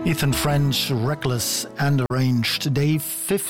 Ethan French, Reckless and Arranged. Day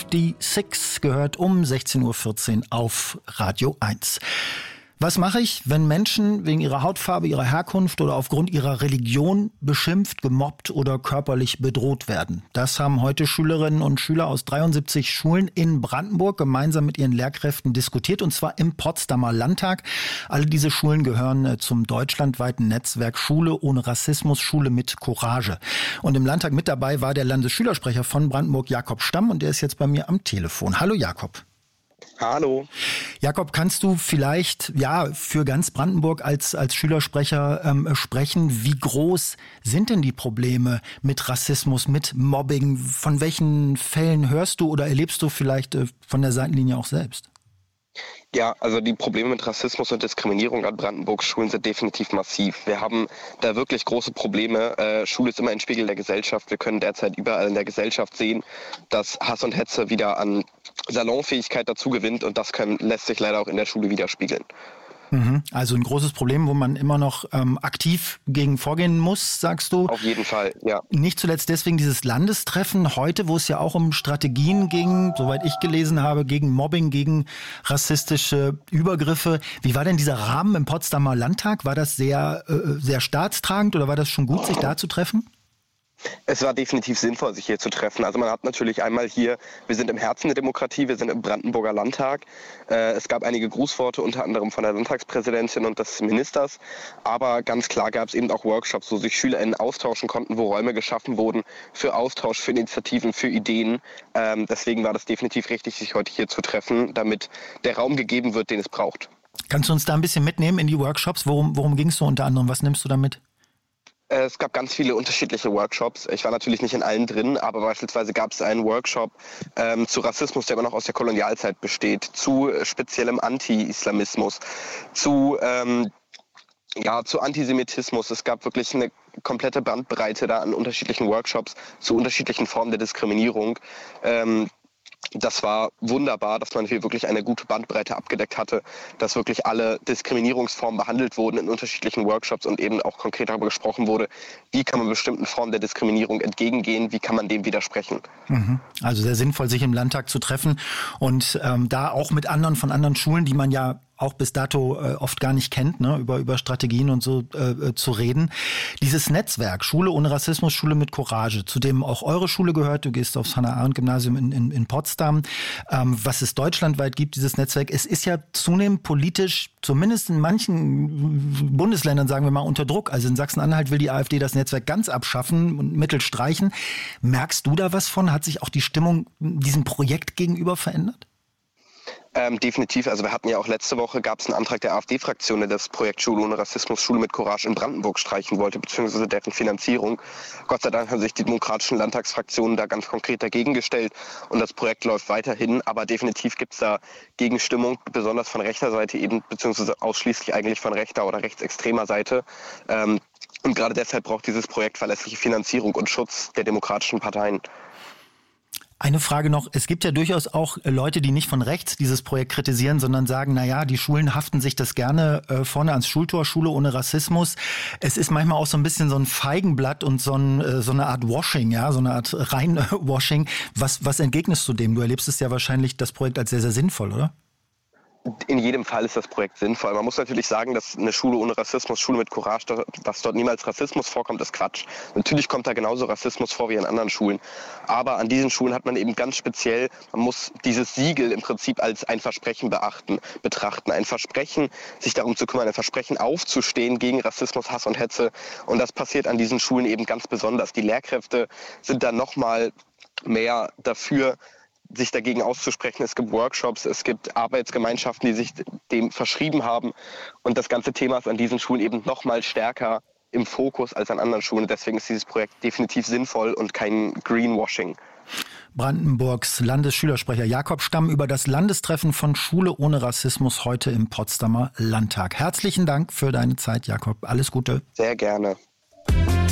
56 gehört um 16.14 Uhr auf Radio 1. Was mache ich, wenn Menschen wegen ihrer Hautfarbe, ihrer Herkunft oder aufgrund ihrer Religion beschimpft, gemobbt oder körperlich bedroht werden? Das haben heute Schülerinnen und Schüler aus 73 Schulen in Brandenburg gemeinsam mit ihren Lehrkräften diskutiert, und zwar im Potsdamer Landtag. Alle diese Schulen gehören zum deutschlandweiten Netzwerk Schule ohne Rassismus, Schule mit Courage. Und im Landtag mit dabei war der Landesschülersprecher von Brandenburg, Jakob Stamm, und der ist jetzt bei mir am Telefon. Hallo Jakob. Hallo. Jakob, kannst du vielleicht für ganz Brandenburg als Schülersprecher sprechen? Wie groß sind denn die Probleme mit Rassismus, mit Mobbing? Von welchen Fällen hörst du oder erlebst du vielleicht von der Seitenlinie auch selbst? Ja, also die Probleme mit Rassismus und Diskriminierung an Brandenburgs Schulen sind definitiv massiv. Wir haben da wirklich große Probleme. Schule ist immer ein Spiegel der Gesellschaft. Wir können derzeit überall in der Gesellschaft sehen, dass Hass und Hetze wieder an Salonfähigkeit dazu gewinnt, und das lässt sich leider auch in der Schule widerspiegeln. Also ein großes Problem, wo man immer noch aktiv gegen vorgehen muss, sagst du? Auf jeden Fall, ja. Nicht zuletzt deswegen dieses Landestreffen heute, wo es ja auch um Strategien ging, soweit ich gelesen habe, gegen Mobbing, gegen rassistische Übergriffe. Wie war denn dieser Rahmen im Potsdamer Landtag? War das sehr staatstragend oder war das schon gut, sich da zu treffen? Es war definitiv sinnvoll, sich hier zu treffen. Also man hat natürlich einmal hier, wir sind im Herzen der Demokratie, wir sind im Brandenburger Landtag. Es gab einige Grußworte, unter anderem von der Landtagspräsidentin und des Ministers. Aber ganz klar gab es eben auch Workshops, wo sich SchülerInnen austauschen konnten, wo Räume geschaffen wurden für Austausch, für Initiativen, für Ideen. Deswegen war das definitiv richtig, sich heute hier zu treffen, damit der Raum gegeben wird, den es braucht. Kannst du uns da ein bisschen mitnehmen in die Workshops? Worum ging es so unter anderem? Was nimmst du da mit? Es gab ganz viele unterschiedliche Workshops. Ich war natürlich nicht in allen drin, aber beispielsweise gab es einen Workshop zu Rassismus, der immer noch aus der Kolonialzeit besteht, zu speziellem Anti-Islamismus, zu Antisemitismus. Es gab wirklich eine komplette Bandbreite da an unterschiedlichen Workshops zu unterschiedlichen Formen der Diskriminierung. Das war wunderbar, dass man hier wirklich eine gute Bandbreite abgedeckt hatte, dass wirklich alle Diskriminierungsformen behandelt wurden in unterschiedlichen Workshops und eben auch konkret darüber gesprochen wurde, wie kann man bestimmten Formen der Diskriminierung entgegengehen, wie kann man dem widersprechen. Also sehr sinnvoll, sich im Landtag zu treffen und da auch mit anderen von anderen Schulen, die man ja auch bis dato oft gar nicht kennt, ne, über Strategien und so zu reden. Dieses Netzwerk, Schule ohne Rassismus, Schule mit Courage, zu dem auch eure Schule gehört, du gehst aufs Hannah-Arendt-Gymnasium in Potsdam, was es deutschlandweit gibt, dieses Netzwerk, es ist ja zunehmend politisch, zumindest in manchen Bundesländern, sagen wir mal, unter Druck. Also in Sachsen-Anhalt will die AfD das Netzwerk ganz abschaffen und Mittel streichen. Merkst du da was von? Hat sich auch die Stimmung diesem Projekt gegenüber verändert? Definitiv. Also wir hatten ja auch letzte Woche, gab es einen Antrag der AfD-Fraktion, der das Projekt Schule ohne Rassismus, Schule mit Courage in Brandenburg streichen wollte, beziehungsweise deren Finanzierung. Gott sei Dank haben sich die demokratischen Landtagsfraktionen da ganz konkret dagegen gestellt und das Projekt läuft weiterhin. Aber definitiv gibt es da Gegenstimmung, besonders von rechter Seite eben, beziehungsweise ausschließlich eigentlich von rechter oder rechtsextremer Seite. Und gerade deshalb braucht dieses Projekt verlässliche Finanzierung und Schutz der demokratischen Parteien. Eine Frage noch, es gibt ja durchaus auch Leute, die nicht von rechts dieses Projekt kritisieren, sondern sagen, die Schulen haften sich das gerne vorne ans Schultor, Schule ohne Rassismus. Es ist manchmal auch so ein bisschen so ein Feigenblatt und so eine Art Washing, ja, so eine Art Reinwashing. Was entgegnest du dem? Du erlebst es ja wahrscheinlich, das Projekt als sehr, sehr sinnvoll, oder? In jedem Fall ist das Projekt sinnvoll. Man muss natürlich sagen, dass eine Schule ohne Rassismus, Schule mit Courage, dass dort niemals Rassismus vorkommt, ist Quatsch. Natürlich kommt da genauso Rassismus vor wie an anderen Schulen. Aber an diesen Schulen hat man eben ganz speziell, man muss dieses Siegel im Prinzip als ein Versprechen betrachten. Ein Versprechen, sich darum zu kümmern, ein Versprechen aufzustehen gegen Rassismus, Hass und Hetze. Und das passiert an diesen Schulen eben ganz besonders. Die Lehrkräfte sind dann nochmal mehr dafür, sich dagegen auszusprechen. Es gibt Workshops, es gibt Arbeitsgemeinschaften, die sich dem verschrieben haben. Und das ganze Thema ist an diesen Schulen eben noch mal stärker im Fokus als an anderen Schulen. Deswegen ist dieses Projekt definitiv sinnvoll und kein Greenwashing. Brandenburgs Landesschülersprecher Jakob Stamm über das Landestreffen von Schule ohne Rassismus heute im Potsdamer Landtag. Herzlichen Dank für deine Zeit, Jakob. Alles Gute. Sehr gerne.